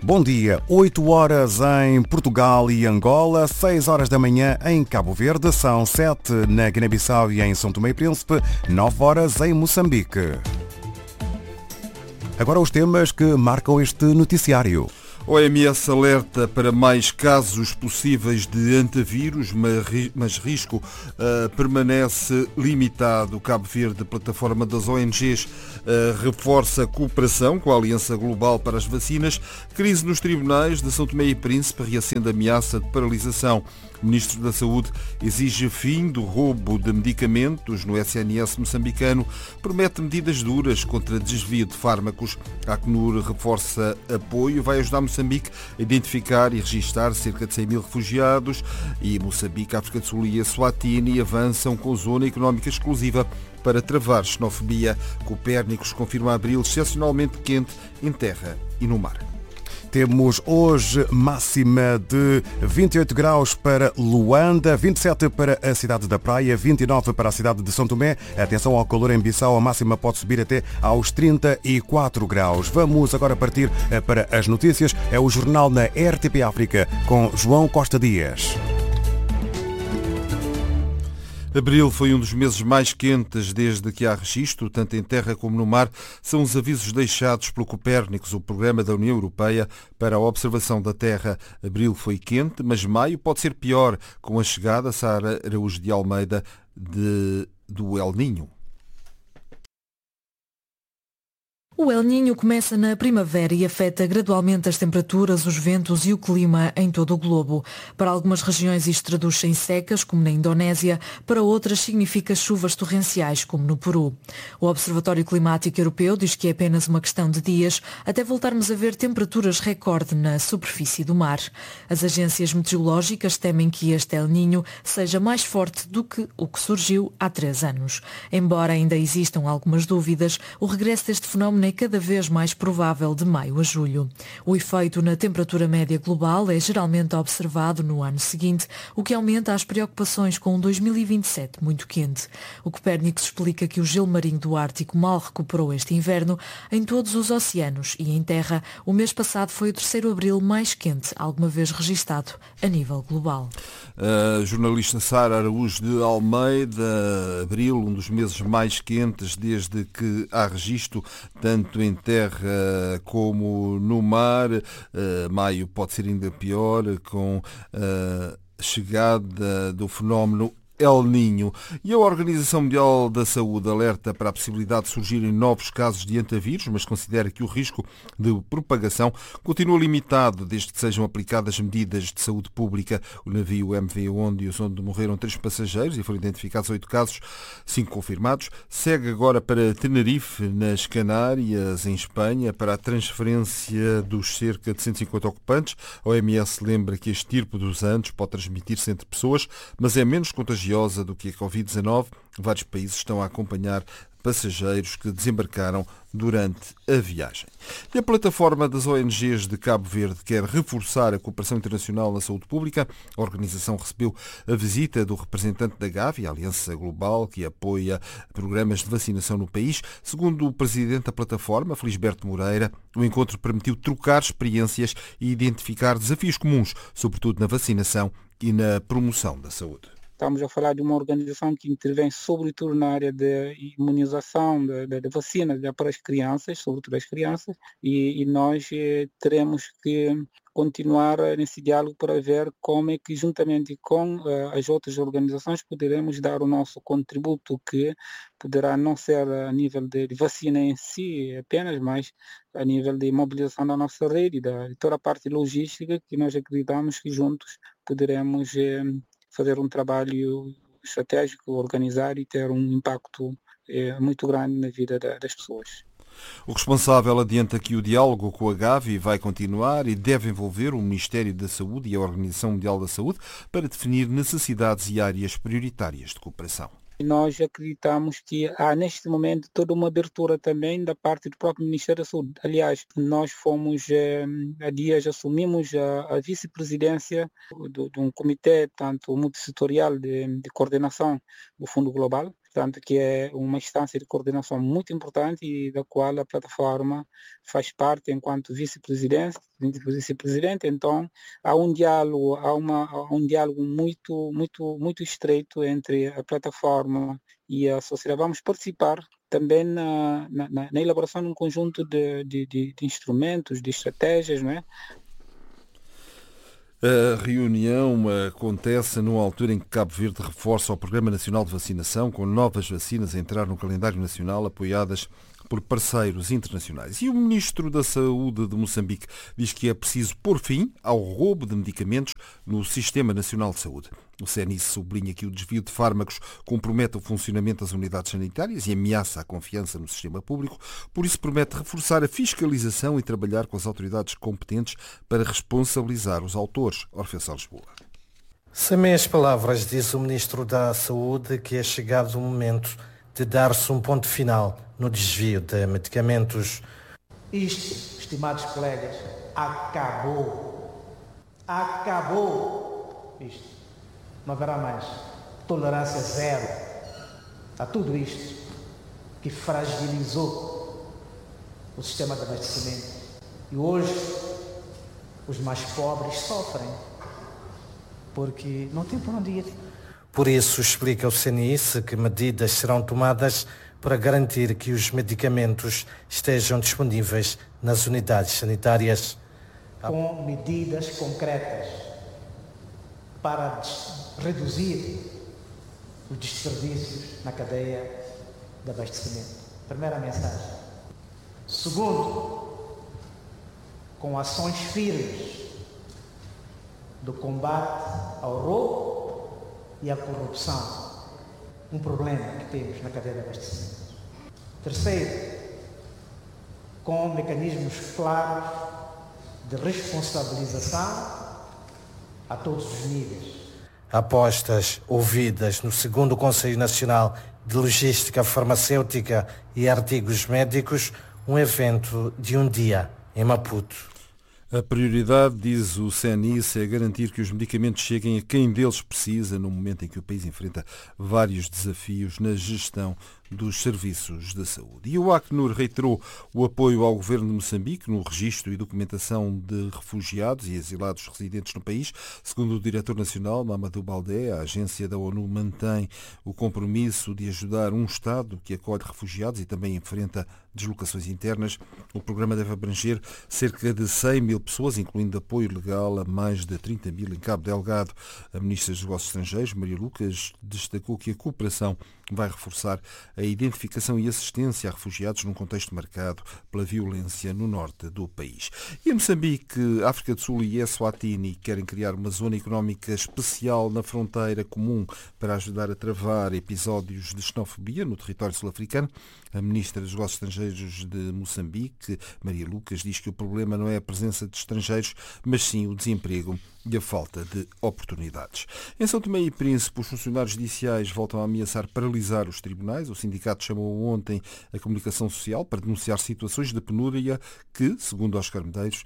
Bom dia, 8 horas em Portugal e Angola, 6 horas da manhã em Cabo Verde, são 7 na Guiné-Bissau e em São Tomé e Príncipe, 9 horas em Moçambique. Agora os temas que marcam este noticiário. OMS alerta para mais casos possíveis de antavírus, mas risco permanece limitado. Cabo Verde, plataforma das ONGs, reforça a cooperação com a Aliança Global para as Vacinas. Crise nos tribunais de São Tomé e Príncipe reacende a ameaça de paralisação. O Ministro da Saúde exige fim do roubo de medicamentos no SNS moçambicano. Promete medidas duras contra desvio de fármacos. A Acnur reforça apoio, vai ajudar Moçambique a identificar e registar cerca de 100 mil refugiados. E Moçambique, África do Sul e Eswatini avançam com zona económica exclusiva para travar xenofobia. Copérnicos confirma abril excepcionalmente quente em terra e no mar. Temos hoje máxima de 28 graus para Luanda, 27 para a cidade da Praia, 29 para a cidade de São Tomé. Atenção ao calor em Bissau, a máxima pode subir até aos 34 graus. Vamos agora partir para as notícias. É o jornal na RTP África com João Costa Dias. Abril foi um dos meses mais quentes desde que há registro, tanto em terra como no mar. São os avisos deixados pelo Copérnicos, o programa da União Europeia para a observação da Terra. Abril foi quente, mas maio pode ser pior, com a chegada, Sara Araújo de Almeida, do El Niño. O El Niño começa na primavera e afeta gradualmente as temperaturas, os ventos e o clima em todo o globo. Para algumas regiões isto traduz-se em secas, como na Indonésia, para outras significa chuvas torrenciais, como no Peru. O Observatório Climático Europeu diz que é apenas uma questão de dias até voltarmos a ver temperaturas recorde na superfície do mar. As agências meteorológicas temem que este El Niño seja mais forte do que o que surgiu há 3 anos. Embora ainda existam algumas dúvidas, o regresso deste fenómeno é cada vez mais provável de maio a julho. O efeito na temperatura média global é geralmente observado no ano seguinte, o que aumenta as preocupações com um 2027 muito quente. O Copérnicos explica que o gelo marinho do Ártico mal recuperou este inverno em todos os oceanos e em terra. O mês passado foi o 3º abril mais quente alguma vez registado a nível global. A jornalista Sara Araújo de Almeida, abril, um dos meses mais quentes desde que há registro, tanto em terra como no mar. Maio pode ser ainda pior, com a chegada do fenómeno El Niño. E a Organização Mundial da Saúde alerta para a possibilidade de surgirem novos casos de antavírus, mas considera que o risco de propagação continua limitado desde que sejam aplicadas medidas de saúde pública. O navio MV Ondius, onde morreram 3 passageiros e foram identificados 8 casos, 5 confirmados, segue agora para Tenerife, nas Canárias, em Espanha, para a transferência dos cerca de 150 ocupantes. A OMS lembra que a estirpe dos Andes pode transmitir-se entre pessoas, mas é menos contagiosa do que a Covid-19. Vários países estão a acompanhar passageiros que desembarcaram durante a viagem. E a plataforma das ONGs de Cabo Verde quer reforçar a cooperação internacional na saúde pública. A organização recebeu a visita do representante da Gavi, a Aliança Global, que apoia programas de vacinação no país. Segundo o presidente da plataforma, Felisberto Moreira, o encontro permitiu trocar experiências e identificar desafios comuns, sobretudo na vacinação e na promoção da saúde. Estamos a falar de uma organização que intervém sobretudo na área de imunização, de vacina para as crianças, sobretudo as crianças, e nós teremos que continuar nesse diálogo para ver como é que, juntamente com as outras organizações, poderemos dar o nosso contributo, que poderá não ser a nível de vacina em si apenas, mas a nível de mobilização da nossa rede, de toda a parte logística, que nós acreditamos que juntos poderemos fazer um trabalho estratégico, organizar e ter um impacto muito grande na vida das pessoas. O responsável adianta que o diálogo com a Gavi vai continuar e deve envolver o Ministério da Saúde e a Organização Mundial da Saúde para definir necessidades e áreas prioritárias de cooperação. Nós acreditamos que há neste momento toda uma abertura também da parte do próprio Ministério da Saúde. Aliás, nós fomos, há dias assumimos a vice-presidência de um comitê, tanto multissetorial de coordenação do Fundo Global, portanto, que é uma instância de coordenação muito importante e da qual a plataforma faz parte enquanto vice-presidente. Então, há um diálogo, há um diálogo muito estreito entre a plataforma e a sociedade. Vamos participar também na elaboração de um conjunto de instrumentos, de estratégias, não é? A reunião acontece numa altura em que Cabo Verde reforça o Programa Nacional de Vacinação, com novas vacinas a entrar no calendário nacional, apoiadas por parceiros internacionais. E o Ministro da Saúde de Moçambique diz que é preciso pôr fim ao roubo de medicamentos no Sistema Nacional de Saúde. O CNI sublinha que o desvio de fármacos compromete o funcionamento das unidades sanitárias e ameaça a confiança no sistema público. Por isso, promete reforçar a fiscalização e trabalhar com as autoridades competentes para responsabilizar os autores. Orfeu Lisboa. Sem meias palavras, diz o Ministro da Saúde que é chegado o momento de dar-se um ponto final no desvio de medicamentos. Isto, estimados colegas, acabou. Acabou isto. Não haverá mais tolerância zero a tudo isto que fragilizou o sistema de abastecimento. E hoje os mais pobres sofrem porque não tem por onde ir. Por isso, explica o CNI que medidas serão tomadas para garantir que os medicamentos estejam disponíveis nas unidades sanitárias. Com medidas concretas para reduzir os desperdícios na cadeia de abastecimento. Primeira mensagem. Segundo, com ações firmes do combate ao roubo e à corrupção, um problema que temos na cadeia de abastecimento. Terceiro, com mecanismos claros de responsabilização a todos os níveis. Apostas ouvidas no 2º Conselho Nacional de Logística Farmacêutica e Artigos Médicos, um evento de um dia em Maputo. A prioridade, diz o CNI, é garantir que os medicamentos cheguem a quem deles precisa no momento em que o país enfrenta vários desafios na gestão dos serviços de saúde. E o Acnur reiterou o apoio ao governo de Moçambique no registro e documentação de refugiados e exilados residentes no país. Segundo o diretor nacional, Mamadou Baldé, a agência da ONU mantém o compromisso de ajudar um Estado que acolhe refugiados e também enfrenta deslocações internas. O programa deve abranger cerca de 100 mil pessoas, incluindo apoio legal a mais de 30 mil em Cabo Delgado. A ministra dos Negócios Estrangeiros, Maria Lucas, destacou que a cooperação vai reforçar a identificação e assistência a refugiados num contexto marcado pela violência no norte do país. E em Moçambique, África do Sul e Eswatini querem criar uma zona económica especial na fronteira comum para ajudar a travar episódios de xenofobia no território sul-africano. A ministra dos Negócios Estrangeiros de Moçambique, Maria Lucas, diz que o problema não é a presença de estrangeiros, mas sim o desemprego e a falta de oportunidades. Em São Tomé e Príncipe, os funcionários judiciais voltam a ameaçar paralisar os tribunais. O sindicato chamou ontem a comunicação social para denunciar situações de penúria que, segundo Oscar Medeiros,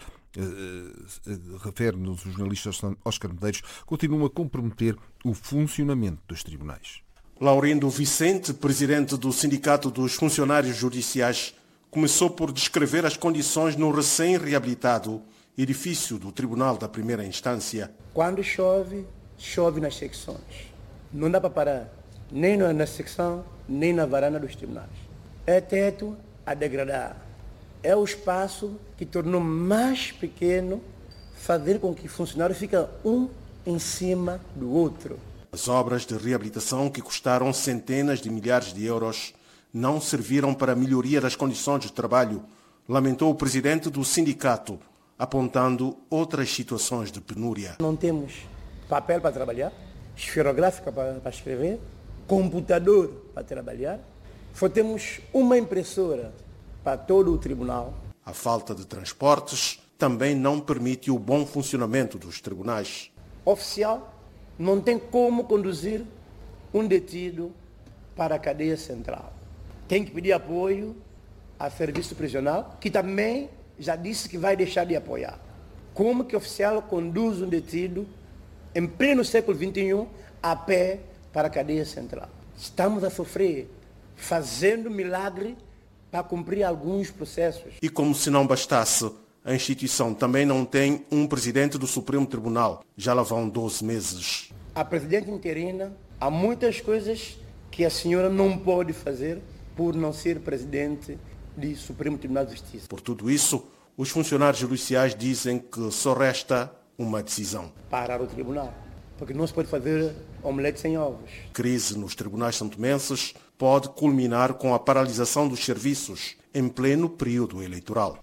refere-nos o jornalista Oscar Medeiros, continuam a comprometer o funcionamento dos tribunais. Laurindo Vicente, presidente do Sindicato dos Funcionários Judiciais, começou por descrever as condições no recém-reabilitado edifício do Tribunal da Primeira Instância. Quando chove, chove nas secções. Não dá para parar, nem na secção, nem na varanda dos tribunais. É teto a degradar. É o espaço que tornou mais pequeno, fazer com que o funcionário fique um em cima do outro. As obras de reabilitação, que custaram centenas de milhares de euros, não serviram para a melhoria das condições de trabalho, lamentou o presidente do sindicato, apontando outras situações de penúria. Não temos papel para trabalhar, esferográfica para escrever, computador para trabalhar, só temos uma impressora para todo o tribunal. A falta de transportes também não permite o bom funcionamento dos tribunais. Oficial não tem como conduzir um detido para a cadeia central. Tem que pedir apoio ao serviço prisional, que também já disse que vai deixar de apoiar. Como que o oficial conduz um detido em pleno século XXI a pé para a cadeia central? Estamos a sofrer, fazendo milagre para cumprir alguns processos. E como se não bastasse, a instituição também não tem um presidente do Supremo Tribunal. Já lá vão 12 meses. A presidente interina, há muitas coisas que a senhora não pode fazer por não ser presidente do Supremo Tribunal de Justiça. Por tudo isso, os funcionários judiciais dizem que só resta uma decisão. Parar o tribunal, porque não se pode fazer omelete sem ovos. Crise nos tribunais santomenses pode culminar com a paralisação dos serviços em pleno período eleitoral.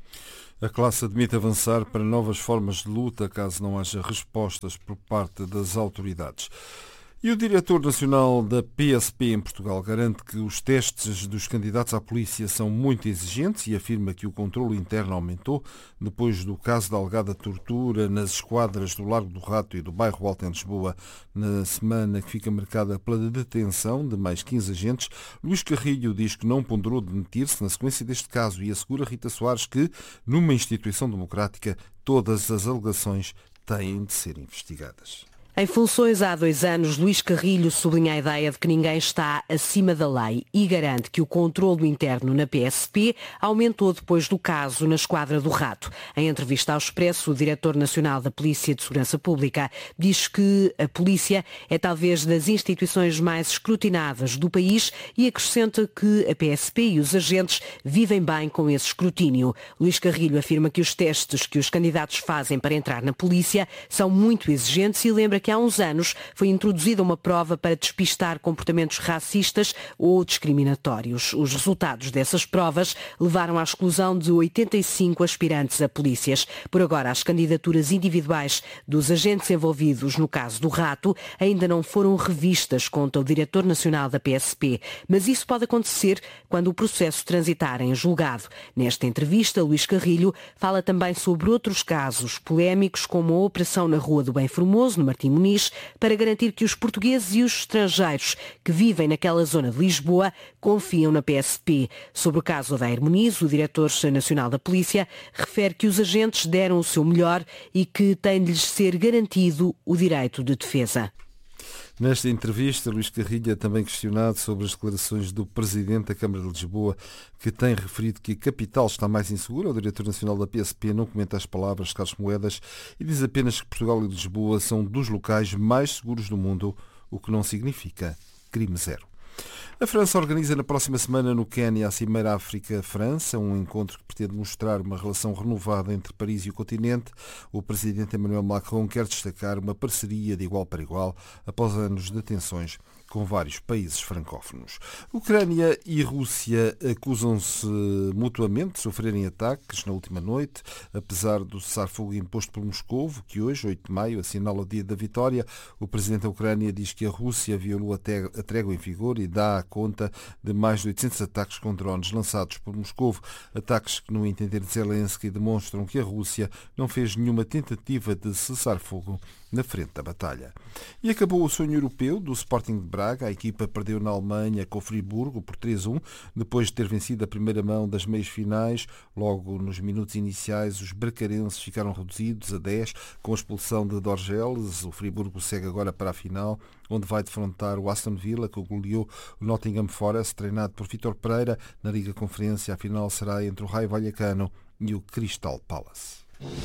A classe admite avançar para novas formas de luta caso não haja respostas por parte das autoridades. E o diretor nacional da PSP em Portugal garante que os testes dos candidatos à polícia são muito exigentes e afirma que o controlo interno aumentou depois do caso da alegada tortura nas esquadras do Largo do Rato e do bairro Alto em Lisboa. Na semana que fica marcada pela detenção de mais 15 agentes, Luís Carrilho diz que não ponderou demitir-se na sequência deste caso e assegura a Rita Soares que, numa instituição democrática, todas as alegações têm de ser investigadas. Em funções há 2 anos, Luís Carrilho sublinha a ideia de que ninguém está acima da lei e garante que o controlo interno na PSP aumentou depois do caso na Esquadra do Rato. Em entrevista ao Expresso, o diretor nacional da Polícia de Segurança Pública diz que a polícia é talvez das instituições mais escrutinadas do país e acrescenta que a PSP e os agentes vivem bem com esse escrutínio. Luís Carrilho afirma que os testes que os candidatos fazem para entrar na polícia são muito exigentes e lembra que há uns anos foi introduzida uma prova para despistar comportamentos racistas ou discriminatórios. Os resultados dessas provas levaram à exclusão de 85 aspirantes a polícias. Por agora, as candidaturas individuais dos agentes envolvidos no caso do Rato ainda não foram revistas, conta o diretor nacional da PSP, mas isso pode acontecer quando o processo transitar em julgado. Nesta entrevista, Luís Carrilho fala também sobre outros casos polémicos, como a operação na Rua do Bem Formoso, no Martim Muniz, para garantir que os portugueses e os estrangeiros que vivem naquela zona de Lisboa confiam na PSP. Sobre o caso Odair Muniz, o diretor nacional da Polícia refere que os agentes deram o seu melhor e que tem de lhes ser garantido o direito de defesa. Nesta entrevista, Luís Carrilho é também questionado sobre as declarações do Presidente da Câmara de Lisboa, que tem referido que a capital está mais insegura. O diretor nacional da PSP não comenta as palavras de Carlos Moedas e diz apenas que Portugal e Lisboa são dos locais mais seguros do mundo, o que não significa crime zero. A França organiza na próxima semana no Quênia a Cimeira África-França, um encontro que pretende mostrar uma relação renovada entre Paris e o continente. O presidente Emmanuel Macron quer destacar uma parceria de igual para igual após anos de tensões com vários países francófonos. Ucrânia e Rússia acusam-se mutuamente de sofrerem ataques na última noite, apesar do cessar-fogo imposto por Moscovo, que hoje, 8 de maio, assinala o dia da vitória. O presidente da Ucrânia diz que a Rússia violou a trégua em vigor e dá conta de mais de 800 ataques com drones lançados por Moscovo, ataques que, no entender de Zelensky, demonstram que a Rússia não fez nenhuma tentativa de cessar-fogo na frente da batalha. E acabou o sonho europeu do Sporting de Braga. A equipa perdeu na Alemanha com o Friburgo por 3-1, depois de ter vencido a primeira mão das meias finais. Logo nos minutos iniciais, os bracarenses ficaram reduzidos a 10 com a expulsão de Dorgeles. O Friburgo segue agora para a final, onde vai defrontar o Aston Villa, que goleou o Nottingham Forest, treinado por Vítor Pereira. Na Liga Conferência, a final será entre o Raio Vallecano e o Crystal Palace.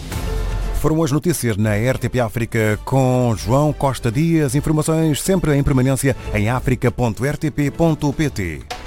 Foram as notícias na RTP África com João Costa Dias. Informações sempre em permanência em africa.rtp.pt.